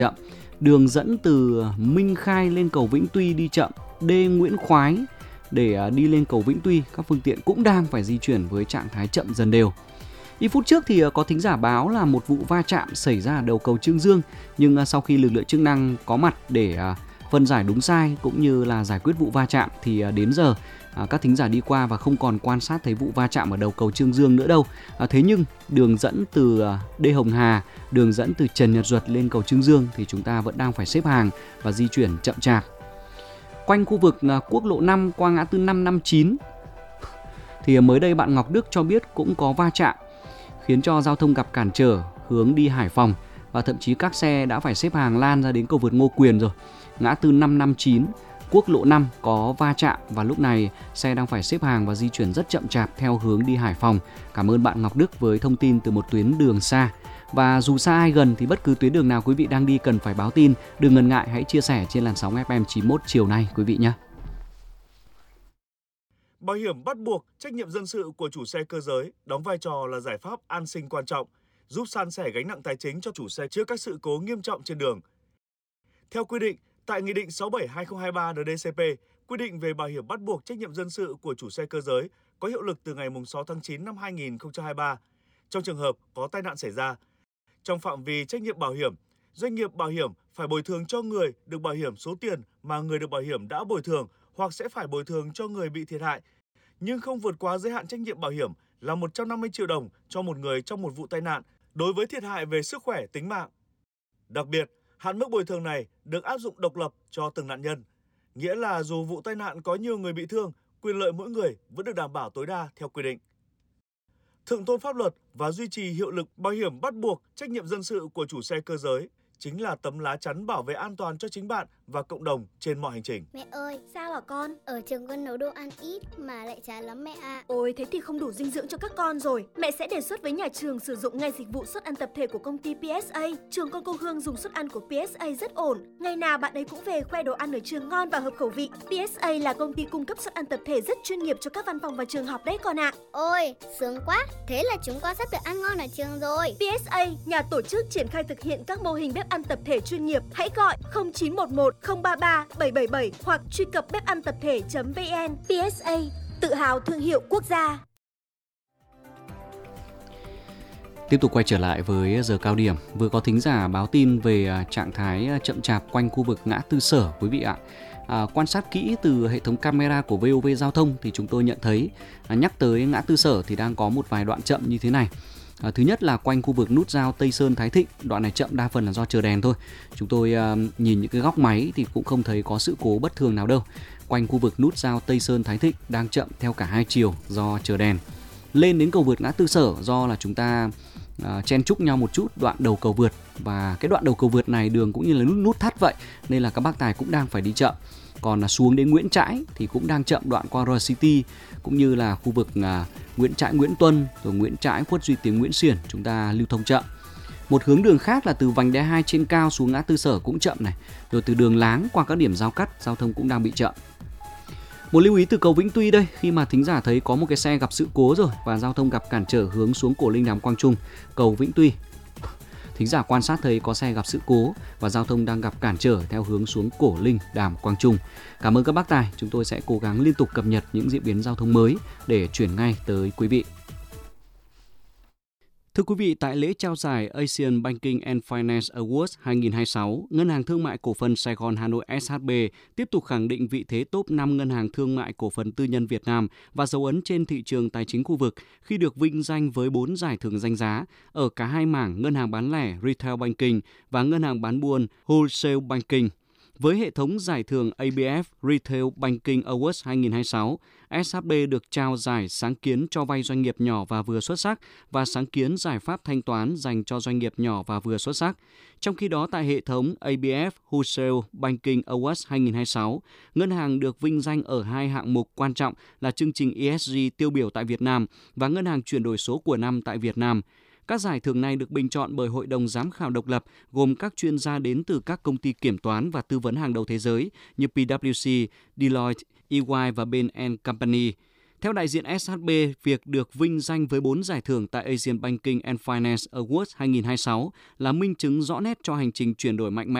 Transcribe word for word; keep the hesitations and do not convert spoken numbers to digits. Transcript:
chậm. Đường dẫn từ Minh Khai lên cầu Vĩnh Tuy đi chậm. D. Nguyễn Khoái để đi lên cầu Vĩnh Tuy, các phương tiện cũng đang phải di chuyển với trạng thái chậm dần đều. Ít phút trước thì có thính giả báo là một vụ va chạm xảy ra ở đầu cầu Chương Dương, nhưng sau khi lực lượng chức năng có mặt để phân giải đúng sai cũng như là giải quyết vụ va chạm thì đến giờ các thính giả đi qua và không còn quan sát thấy vụ va chạm ở đầu cầu Chương Dương nữa đâu. Thế nhưng đường dẫn từ D. Hồng Hà, đường dẫn từ Trần Nhật Duật lên cầu Chương Dương thì chúng ta vẫn đang phải xếp hàng và di chuyển chậm chạp. Quanh khu vực quốc lộ năm qua ngã tư năm năm chín thì mới đây bạn Ngọc Đức cho biết cũng có va chạm, khiến cho giao thông gặp cản trở hướng đi Hải Phòng và thậm chí các xe đã phải xếp hàng lan ra đến cầu vượt Ngô Quyền rồi. Ngã tư năm năm chín, quốc lộ năm có va chạm và lúc này xe đang phải xếp hàng và di chuyển rất chậm chạp theo hướng đi Hải Phòng. Cảm ơn bạn Ngọc Đức với thông tin từ một tuyến đường xa. Và dù xa hay gần thì bất cứ tuyến đường nào quý vị đang đi cần phải báo tin. Đừng ngần ngại, hãy chia sẻ trên làn sóng ép em chín mươi mốt chiều nay quý vị nhé. Bảo hiểm bắt buộc trách nhiệm dân sự của chủ xe cơ giới đóng vai trò là giải pháp an sinh quan trọng, giúp san sẻ gánh nặng tài chính cho chủ xe trước các sự cố nghiêm trọng trên đường. Theo quy định, tại Nghị định sáu bảy trên hai nghìn không trăm hai mươi ba N D C P, quy định về bảo hiểm bắt buộc trách nhiệm dân sự của chủ xe cơ giới có hiệu lực từ ngày sáu tháng chín năm hai nghìn không trăm hai mươi ba. Trong trường hợp có tai nạn xảy ra, trong phạm vi trách nhiệm bảo hiểm, doanh nghiệp bảo hiểm phải bồi thường cho người được bảo hiểm số tiền mà người được bảo hiểm đã bồi thường hoặc sẽ phải bồi thường cho người bị thiệt hại, nhưng không vượt quá giới hạn trách nhiệm bảo hiểm là một trăm năm mươi triệu đồng cho một người trong một vụ tai nạn đối với thiệt hại về sức khỏe tính mạng. Đặc biệt, hạn mức bồi thường này được áp dụng độc lập cho từng nạn nhân, nghĩa là dù vụ tai nạn có nhiều người bị thương, quyền lợi mỗi người vẫn được đảm bảo tối đa theo quy định. Thượng tôn pháp luật và duy trì hiệu lực bảo hiểm bắt buộc trách nhiệm dân sự của chủ xe cơ giới chính là tấm lá chắn bảo vệ an toàn cho chính bạn và cộng đồng trên mọi hành trình. Mẹ ơi, sao hả con? Ở trường con nấu đồ ăn ít mà lại chán lắm mẹ ạ. Ôi, thế thì không đủ dinh dưỡng cho các con rồi. Mẹ sẽ đề xuất với nhà trường sử dụng ngay dịch vụ suất ăn tập thể của công ty pê ét a. Trường con cô Hương dùng suất ăn của pê ét a rất ổn. Ngày nào bạn ấy cũng về khoe đồ ăn ở trường ngon và hợp khẩu vị. pê ét a là công ty cung cấp suất ăn tập thể rất chuyên nghiệp cho các văn phòng và trường học đấy con ạ. Ôi, sướng quá. Thế là chúng con sắp được ăn ngon ở trường rồi. pê ét a, nhà tổ chức triển khai thực hiện các mô hình bếp ăn tập thể chuyên nghiệp. Hãy gọi không chín một một không ba ba bảy bảy bảy hoặc truy cập bếp ăn tập thể chấm vn. pê ét a, tự hào thương hiệu quốc gia. Tiếp tục quay trở lại với giờ cao điểm. Vừa có thính giả báo tin về trạng thái chậm chạp quanh khu vực ngã tư Sở quý vị ạ. À, quan sát kỹ từ hệ thống camera của vê o vê Giao thông thì chúng tôi nhận thấy à, nhắc tới ngã tư Sở thì đang có một vài đoạn chậm như thế này. À, thứ nhất là quanh khu vực nút giao Tây Sơn Thái Thịnh, đoạn này chậm đa phần là do chờ đèn thôi. Chúng tôi à, nhìn những cái góc máy thì cũng không thấy có sự cố bất thường nào đâu. Quanh khu vực nút giao Tây Sơn Thái Thịnh đang chậm theo cả hai chiều do chờ đèn. Lên đến cầu vượt ngã tư Sở do là chúng ta à, chen chúc nhau một chút đoạn đầu cầu vượt, và cái đoạn đầu cầu vượt này đường cũng như là nút nút thắt vậy nên là các bác tài cũng đang phải đi chậm. Còn xuống đến Nguyễn Trãi thì cũng đang chậm đoạn qua Royal City cũng như là khu vực à, Nguyễn Trãi Nguyễn Tuân rồi Nguyễn Trãi Khuất Duy Tiến Nguyễn Xiển chúng ta lưu thông chậm. Một hướng đường khác là từ vành đai hai trên cao xuống ngã tư Sở cũng chậm này, rồi từ đường Láng qua các điểm giao cắt giao thông cũng đang bị chậm. Một lưu ý từ cầu Vĩnh Tuy đây, khi mà thính giả thấy có một cái xe gặp sự cố rồi và giao thông gặp cản trở hướng xuống Cổ Linh Đàm Quang Trung, cầu Vĩnh Tuy. Thính giả quan sát thấy có xe gặp sự cố và giao thông đang gặp cản trở theo hướng xuống Cổ Linh Đàm Quang Trung. Cảm ơn các bác tài, chúng tôi sẽ cố gắng liên tục cập nhật những diễn biến giao thông mới để chuyển ngay tới quý vị. Thưa quý vị, tại lễ trao giải Asian Banking and Finance Awards hai không hai sáu, Ngân hàng Thương mại Cổ phần Sài Gòn Hà Nội ét hát bê tiếp tục khẳng định vị thế top năm ngân hàng thương mại cổ phần tư nhân Việt Nam và dấu ấn trên thị trường tài chính khu vực khi được vinh danh với bốn giải thưởng danh giá ở cả hai mảng ngân hàng bán lẻ Retail Banking và ngân hàng bán buôn Wholesale Banking. Với hệ thống giải thưởng a bê ép Retail Banking Awards hai không hai sáu, ét hát bê được trao giải sáng kiến cho vay doanh nghiệp nhỏ và vừa xuất sắc và sáng kiến giải pháp thanh toán dành cho doanh nghiệp nhỏ và vừa xuất sắc. Trong khi đó, tại hệ thống a bê ép Wholesale Banking Awards hai không hai sáu, ngân hàng được vinh danh ở hai hạng mục quan trọng là chương trình e ét giê tiêu biểu tại Việt Nam và ngân hàng chuyển đổi số của năm tại Việt Nam. Các giải thưởng này được bình chọn bởi hội đồng giám khảo độc lập gồm các chuyên gia đến từ các công ty kiểm toán và tư vấn hàng đầu thế giới như pê vê xê, Deloitte, e y và Bain and Company. Theo đại diện ét hát bê, việc được vinh danh với bốn giải thưởng tại Asian Banking and Finance Awards hai không hai sáu là minh chứng rõ nét cho hành trình chuyển đổi mạnh mẽ